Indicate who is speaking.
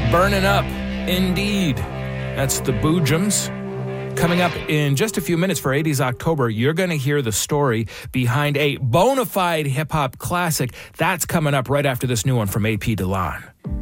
Speaker 1: Burning Up, indeed. That's the Boojums. Coming up in just a few minutes for 80s October, you're going to hear the story behind a bona fide hip-hop classic. That's coming up right after this new one from AP Delon.